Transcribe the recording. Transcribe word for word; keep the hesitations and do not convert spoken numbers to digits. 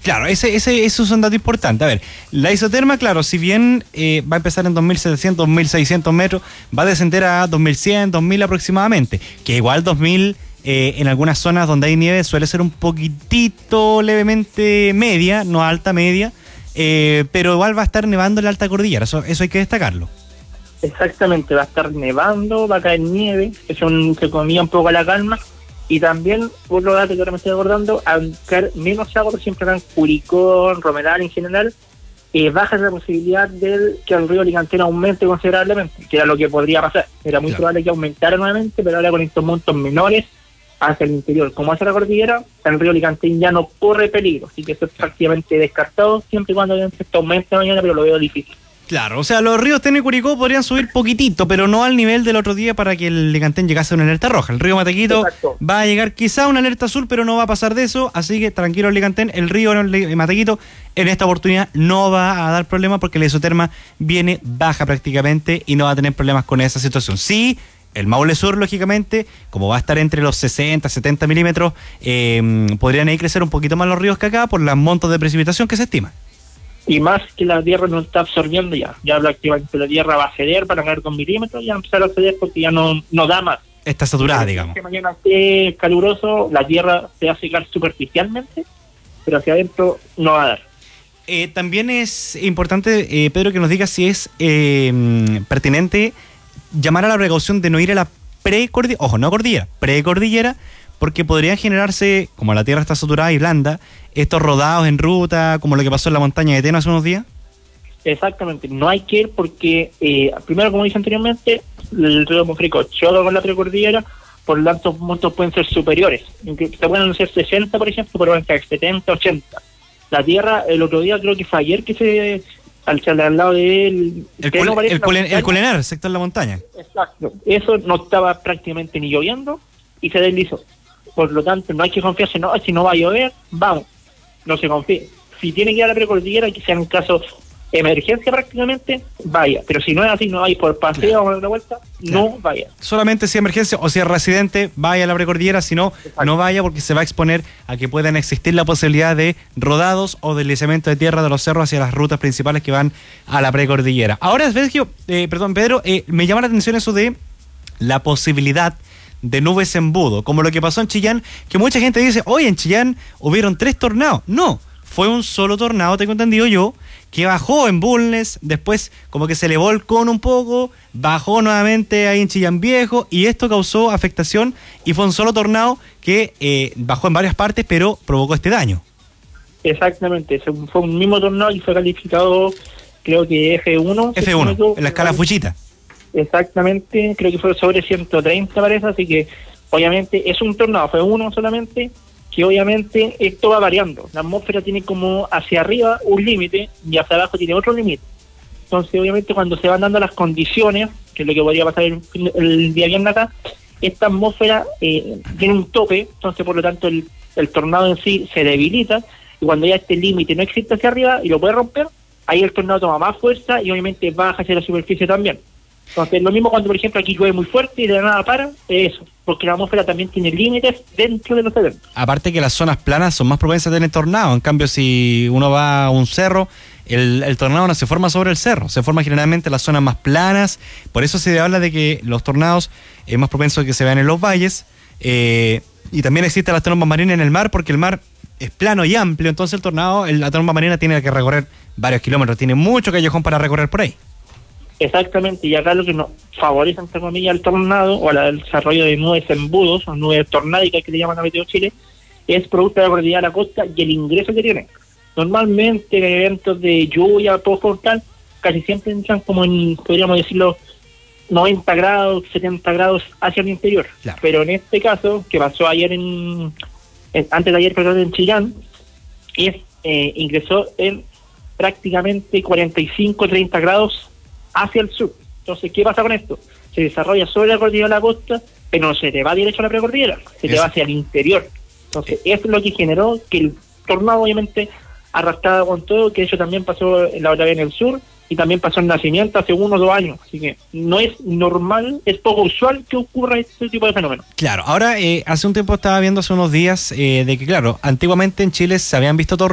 Claro, ese, ese, eso es un dato importante. A ver, la isoterma, claro, si bien eh, va a empezar en dos mil setecientos, dos mil seiscientos metros, va a descender a dos mil cien, dos mil aproximadamente, que igual dos mil eh, en algunas zonas donde hay nieve suele ser un poquitito levemente media, no alta, media, eh, pero igual va a estar nevando en la alta cordillera, eso, eso hay que destacarlo. Exactamente, va a estar nevando, va a caer nieve, eso se comía un poco a la calma. Y también, otro dato que ahora me estoy acordando, al caer menos agua, por ejemplo, acá en Curicó, Romeral en general, eh, baja la posibilidad de que el río Licantén aumente considerablemente, que era lo que podría pasar. Era muy claro. probable que aumentara nuevamente, pero ahora con estos montos menores hacia el interior, como hacia la cordillera, el río Licantén ya no corre peligro, así que eso es prácticamente descartado, siempre y cuando esto aumente mañana, pero lo veo difícil. Claro, o sea, los ríos Teno y Curicó podrían subir poquitito, pero no al nivel del otro día para que el Licantén llegase a una alerta roja. El río Matequito Exacto. va a llegar quizá a una alerta azul, pero no va a pasar de eso, así que tranquilo el Licantén, el río Matequito en esta oportunidad no va a dar problema porque la isoterma viene baja prácticamente y no va a tener problemas con esa situación. Sí, el Maule Sur, lógicamente, como va a estar entre los sesenta, setenta milímetros, eh, podrían ahí crecer un poquito más los ríos que acá por los montos de precipitación que se estima. Y más que la tierra no está absorbiendo ya, ya prácticamente la tierra va a ceder para caer con milímetros y a empezar a ceder porque ya no, no da más. Está saturada, digamos. Si mañana esté caluroso, la tierra se va a secar superficialmente, pero hacia adentro no va a dar. Eh, también es importante, eh, Pedro, que nos diga si es eh, pertinente llamar a la precaución de no ir a la precordillera, ojo, no cordillera, precordillera, porque podrían generarse, como la tierra está saturada y blanda, estos rodados en ruta, como lo que pasó en la montaña de Teno hace unos días. Exactamente, no hay que ir porque, eh, primero, como dije anteriormente, el río Monfrico choca con la precordillera, por lo tanto, montos pueden ser superiores. Se pueden ser sesenta, por ejemplo, pero pueden ser setenta, ochenta. La tierra, el otro día, creo que fue ayer que se... Al, al lado de él... El, cul, el, culen, el Culenar, el sector de la montaña. Exacto, eso no estaba prácticamente ni lloviendo y se deslizó. Por lo tanto, no hay que confiarse, no, si no va a llover, vamos, no se confíe. Si tiene que ir a la precordillera, que sea en caso de emergencia prácticamente, vaya. Pero si no es así, no hay por paseo claro. o una vuelta, claro. no vaya. Solamente si es emergencia o si es residente, vaya a la precordillera, si no, Exacto. no vaya porque se va a exponer a que puedan existir la posibilidad de rodados o deslizamiento de tierra de los cerros hacia las rutas principales que van a la precordillera. Ahora, Sergio, eh, perdón, Pedro, eh, me llama la atención eso de la posibilidad de nubes embudo, como lo que pasó en Chillán, que mucha gente dice, oye, en Chillán hubieron tres tornados. No, fue un solo tornado, tengo entendido yo, que bajó en Bulnes, después como que se elevó el cono un poco, bajó nuevamente ahí en Chillán Viejo, y esto causó afectación, y fue un solo tornado que eh, bajó en varias partes, pero provocó este daño. Exactamente, fue un mismo tornado y fue calificado, creo que F uno. F uno, en la escala Fuchita. Exactamente, creo que fue sobre ciento treinta parece, así que obviamente es un tornado, fue uno solamente, que obviamente esto va variando. La atmósfera tiene como hacia arriba un límite y hacia abajo tiene otro límite. Entonces obviamente cuando se van dando las condiciones, que es lo que podría pasar el, el día viernes acá, esta atmósfera eh, tiene un tope, entonces por lo tanto el, el tornado en sí se debilita, y cuando ya este límite no existe hacia arriba y lo puede romper, ahí el tornado toma más fuerza y obviamente baja hacia la superficie también. Entonces, lo mismo cuando, por ejemplo, aquí llueve muy fuerte y de nada para, es eso, porque la atmósfera también tiene límites dentro de los eventos. Aparte que las zonas planas son más propensas a tener tornado, en cambio si uno va a un cerro, el, el tornado no se forma sobre el cerro, se forma generalmente en las zonas más planas, por eso se habla de que los tornados es más propenso que se vean en los valles, eh, y también existen las trombas marinas en el mar, porque el mar es plano y amplio, entonces el tornado, la tromba marina tiene que recorrer varios kilómetros, tiene mucho callejón para recorrer por ahí. Exactamente, y acá lo que nos favorece, entre comillas, al tornado o al desarrollo de nubes embudos o nubes tornádicas que le llaman a Meteo Chile, es producto de la cordillera de la costa y el ingreso que tiene. Normalmente en eventos de lluvia, poco tal, casi siempre entran como en, podríamos decirlo, noventa grados, setenta grados hacia el interior. Claro. Pero en este caso, que pasó ayer en, en antes de ayer, perdón, en Chillán, es, eh, ingresó en prácticamente cuarenta y cinco, treinta grados hacia el sur. Entonces, ¿qué pasa con esto? Se desarrolla sobre la cordillera de la costa, pero no se te va derecho a la precordillera, se te va hacia el interior. Entonces, eso es lo que generó que el tornado, obviamente, arrastraba con todo, que eso también pasó la otra vez en el sur, y también pasó en Nacimiento hace uno o dos años. Así que no es normal, es poco usual que ocurra este tipo de fenómenos. Claro, ahora, eh, hace un tiempo estaba viendo, hace unos días, eh, de que, claro, antiguamente en Chile se habían visto tornados,